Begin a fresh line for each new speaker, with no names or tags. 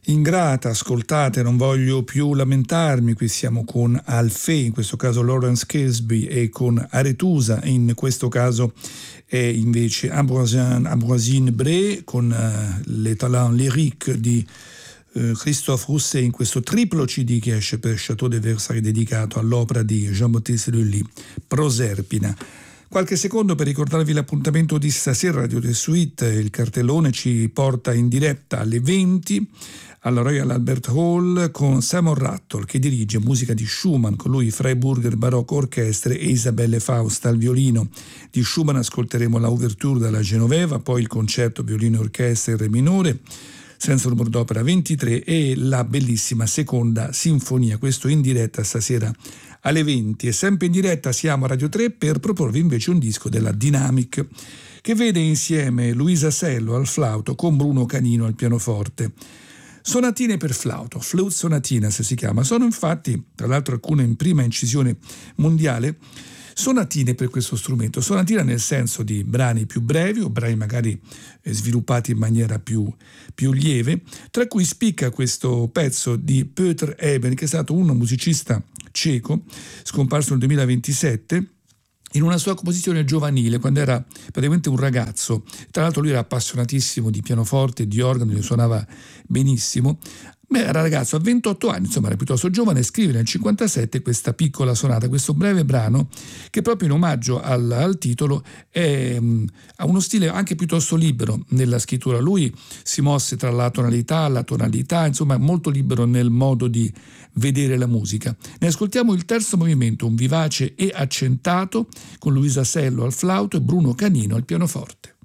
Ingrata, ascoltate, non voglio più lamentarmi, qui siamo con Alfé, in questo caso Lawrence Kilsby, e con Aretusa, in questo caso è invece Ambroisine Bray con Les Talents Lyriques di Christophe Rousset, in questo triplo CD che esce per Château de Versailles dedicato all'opera di Jean-Baptiste Lully, Proserpina. Qualche secondo per ricordarvi l'appuntamento di stasera, Radio The Suite. Il cartellone ci porta in diretta alle 20 alla Royal Albert Hall con Simon Rattle che dirige musica di Schumann, con lui Freiburger Barocco Orchestre e Isabelle Faust al violino. Di Schumann ascolteremo la Ouverture dalla Genoveva, poi il concerto violino e orchestra in re minore, senza rumor d'opera 23 e la bellissima seconda sinfonia, questo in diretta stasera alle 20. E sempre in diretta siamo a Radio 3 per proporvi invece un disco della Dynamic che vede insieme Luisa Sello al flauto con Bruno Canino al pianoforte. Sonatine per flauto, Flute Sonatina si chiama, sono infatti tra l'altro alcune in prima incisione mondiale, sonatine per questo strumento, sonatina nel senso di brani più brevi o brani magari sviluppati in maniera più lieve, tra cui spicca questo pezzo di Peter Eben, che è stato un musicista ceco, scomparso nel 2027, in una sua composizione giovanile, quando era praticamente un ragazzo. Tra l'altro lui era appassionatissimo di pianoforte e di organo, li suonava benissimo. Era ragazzo, a 28 anni, insomma era piuttosto giovane, scrive nel 57 questa piccola sonata, questo breve brano che proprio in omaggio al titolo ha uno stile anche piuttosto libero nella scrittura. Lui si mosse tra la tonalità, insomma molto libero nel modo di vedere la musica. Ne ascoltiamo il terzo movimento, un vivace e accentato, con Luisa Sello al flauto e Bruno Canino al pianoforte.